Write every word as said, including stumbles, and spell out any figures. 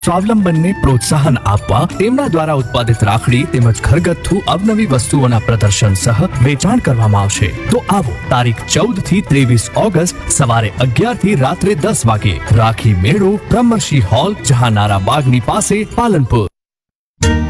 સ્વાવલંબનને પ્રોત્સાહન આપવા તેમના દ્વારા ઉત્પાદિત રાખડી તેમજ ઘરગથ્થુ અવનવી વસ્તુઓના પ્રદર્શન સહ વેચાણ કરવામાં આવશે. તો આવો તારીખ ચૌદ થી ત્રેવીસ ઓગસ્ટ સવારે અગિયાર થી રાત્રે દસ વાગે રાખી મેળો બ્રહ્મર્ષિ હોલ, જહાનારા બાગની પાસે, પાલનપુર.